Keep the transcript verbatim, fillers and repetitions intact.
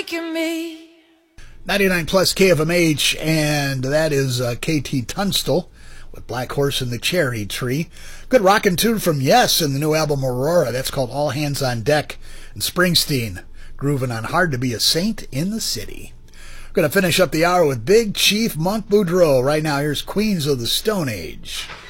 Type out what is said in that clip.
making me. ninety-nine plus K F M H, and that is uh, K T Tunstall with Black Horse in the Cherry Tree. Good rockin' tune from Yes in the new album Aurora. That's called All Hands on Deck. And Springsteen grooving on Hard to Be a Saint in the City. Going to finish up the hour with Big Chief Monk Boudreaux. Right now, here's Queens of the Stone Age.